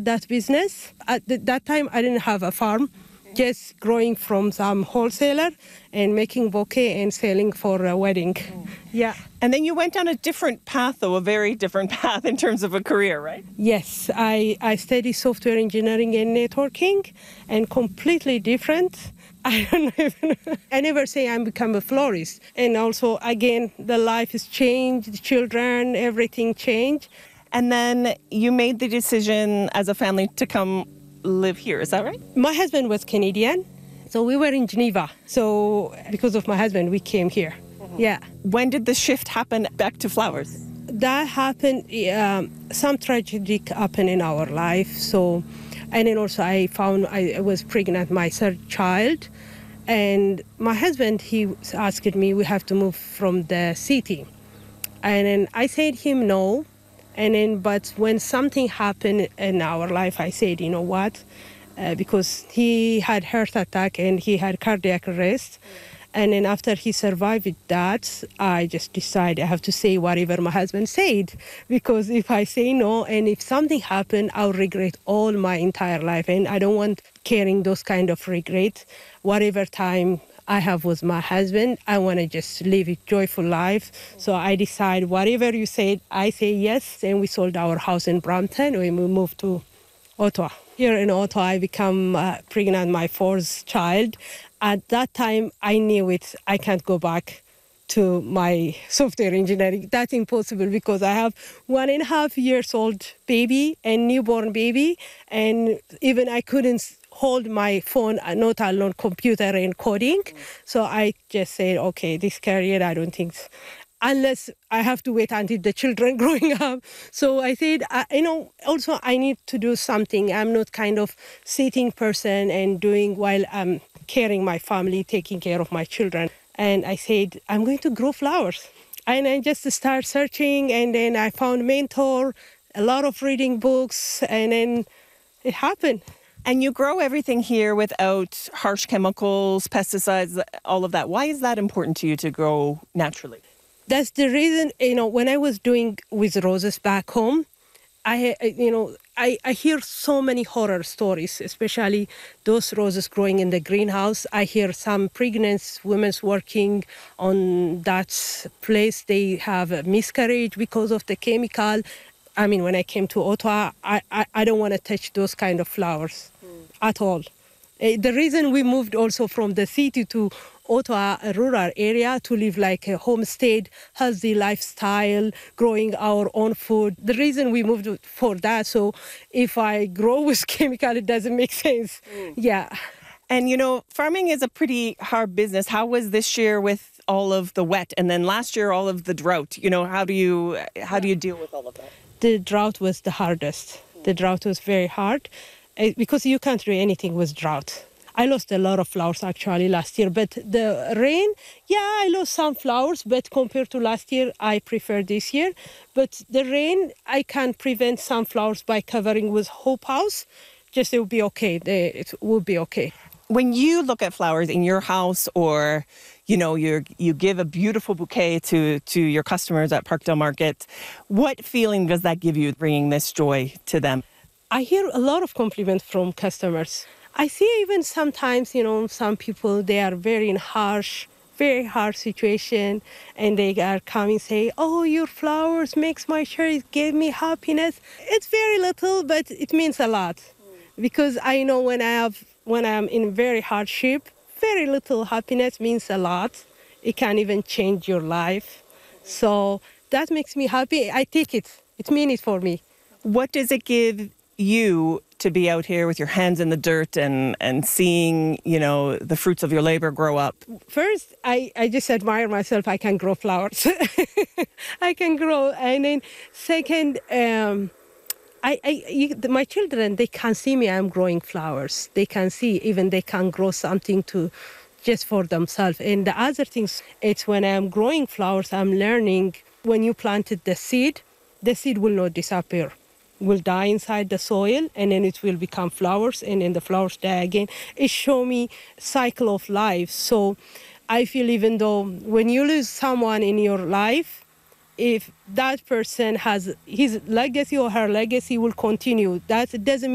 that business. At that time, I didn't have a farm, just growing from some wholesaler and making bouquet and selling for a wedding. Yeah. And then you went down a different path, though, a very different path in terms of a career, right? Yes, I studied software engineering and networking, and completely different. I don't know. I never say I'm become a florist. And also, again, the life has changed, the children, everything changed. And then you made the decision as a family to come live here, is that right? My husband was Canadian, so we were in Geneva. So because of my husband, we came here. Yeah. When did the shift happen back to flowers? That happened, some tragedy happened in our life. So, and then also I found I was pregnant, my third child. And my husband, he asked me, we have to move from the city. And then I said him no. And then, but when something happened in our life, I said, you know what? Because he had heart attack and he had cardiac arrest. And then after he survived that, I just decided I have to say whatever my husband said. Because if I say no, and if something happened, I'll regret all my entire life. And I don't want carrying those kind of regret. Whatever time I have with my husband, I want to just live a joyful life. So I decide whatever you said, I say yes. And we sold our house in Brampton and we moved to Ottawa. Here in Ottawa, I become pregnant, my fourth child. At that time, I knew it. I can't go back to my software engineering. That's impossible because I have 1.5 years old baby and newborn baby. And even I couldn't hold my phone, not alone computer and coding. So I just said, okay, this career, I don't think, unless I have to wait until the children growing up. So I said, also I need to do something. I'm not kind of sitting person and doing while I'm caring my family, taking care of my children. And I said, I'm going to grow flowers. And I just start searching, and then I found mentor, a lot of reading books, and then it happened. And you grow everything here without harsh chemicals, pesticides, all of that. Why is that important to you to grow naturally? That's the reason, when I was doing with roses back home, I hear so many horror stories, especially those roses growing in the greenhouse. I hear some pregnant women working on that place. They have a miscarriage because of the chemical. I mean, when I came to Ottawa, I don't want to touch those kind of flowers at all. The reason we moved also from the city to Ottawa, a rural area, to live like a homestead, healthy lifestyle, growing our own food. The reason we moved for that, so if I grow with chemical, it doesn't make sense. Yeah. And, farming is a pretty hard business. How was this year with all of the wet, and then last year all of the drought? How do you deal with all of that? The drought was the hardest. The drought was very hard because you can't do anything with drought. I lost a lot of flowers actually last year, but the rain, I lost some flowers, but compared to last year, I prefer this year. But the rain, I can prevent some flowers by covering with hope house. Just it will be okay. It will be okay. When you look at flowers in your house, or you give a beautiful bouquet to your customers at Parkdale Market, what feeling does that give you, bringing this joy to them? I hear a lot of compliments from customers. I see even sometimes, some people, they are very very hard situation, and they are coming say, oh, your flowers makes my shirt, it gave me happiness. It's very little, but it means a lot. Because I know when I'm in very hardship, very little happiness means a lot. It can even change your life. So that makes me happy. I take it. It means it for me. What does it give you to be out here with your hands in the dirt and seeing, the fruits of your labor grow up? First, I just admire myself. I can grow flowers. I can grow. And then second, my children, they can see me. I'm growing flowers. They can see, even they can grow something just for themselves. And the other things, it's when I'm growing flowers, I'm learning when you planted the seed will not disappear. Will die inside the soil, and then it will become flowers, and then the flowers die again. It shows me cycle of life. So I feel even though when you lose someone in your life, if that person has his legacy or her legacy will continue, that doesn't